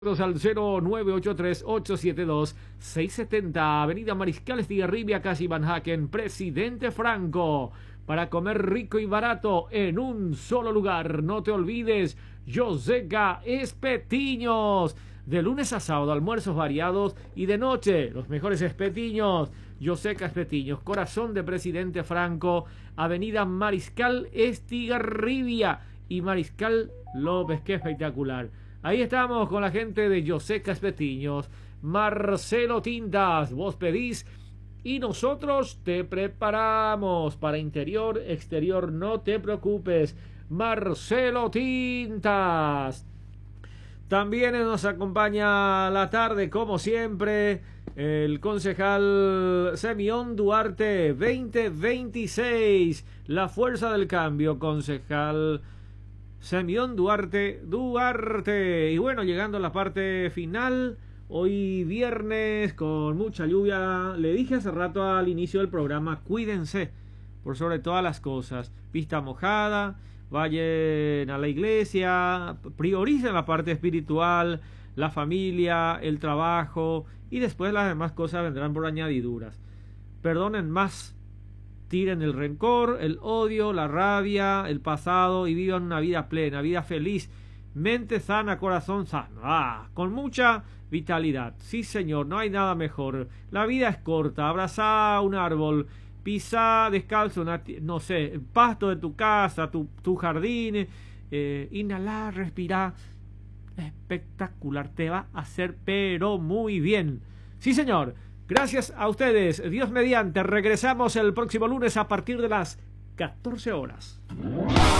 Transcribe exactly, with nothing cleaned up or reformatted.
Al cero nueve ocho tres ocho siete dos seis siete cero, Avenida Mariscal Estigarribia, casi Manhattan, Presidente Franco, para comer rico y barato en un solo lugar. No te olvides, Yoseca Espetiños, de lunes a sábado, almuerzos variados, y de noche, los mejores espetiños. Yoseca Espetiños, corazón de Presidente Franco, Avenida Mariscal Estigarribia y Mariscal López. Qué espectacular. Ahí estamos con la gente de Yoseca Espetiños. Marcelo Tintas, vos pedís y nosotros te preparamos para interior, exterior, no te preocupes. Marcelo Tintas. También nos acompaña la tarde, como siempre, el concejal Semión Duarte, veinte veintiséis. La fuerza del cambio, concejal Semión Duarte, Duarte. Y bueno, llegando a la parte final, hoy viernes con mucha lluvia. Le dije hace rato al inicio del programa, cuídense por sobre todas las cosas. Pista mojada, vayan a la iglesia, prioricen la parte espiritual, la familia, el trabajo, y después las demás cosas vendrán por añadiduras. Perdonen más. Tiren el rencor, el odio, la rabia, el pasado y vivan una vida plena, vida feliz, mente sana, corazón sano. Ah, con mucha vitalidad. Sí, señor, no hay nada mejor. La vida es corta. Abrazá un árbol, pisá descalzo, una, no sé, el pasto de tu casa, tu, tu jardín. Eh, inhalá, respirá. Espectacular. Te va a hacer pero muy bien. Sí, señor. Gracias a ustedes, Dios mediante, regresamos el próximo lunes a partir de las catorce horas.